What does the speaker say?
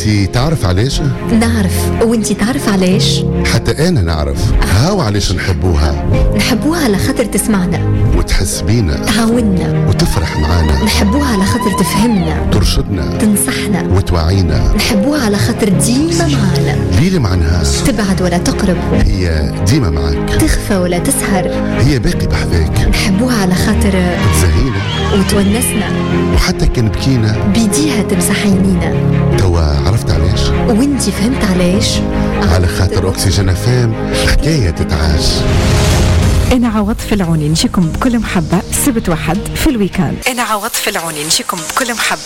انتي تعرف علاش؟ نعرف، وانتي تعرف علاش؟ حتى انا نعرف. هاو علاش نحبوها على خاطر تسمعنا وتحس بينا، تعاوننا وتفرح معانا. نحبوها على خاطر تفهمنا، ترشدنا، تنصحنا، وتوعينا. نحبوها على خاطر ديما معانا. ليلة معناها تبعد ولا تقرب، هي ديما معاك. تخفى ولا تسهر، هي باقي بحذاك. نحبوها على خاطر تزهينا وتونسنا، وحتى كان بكينا بيديها تمسح عينينا. توا عرفت علاش؟ وانتي فهمت علاش؟ على خاطر أكسجين فام حكاية تتعاش. أنا عواطف العوني نجيكم بكل محبة سبت وحد في الويكاند. أنا عواطف العوني نجيكم بكل محبة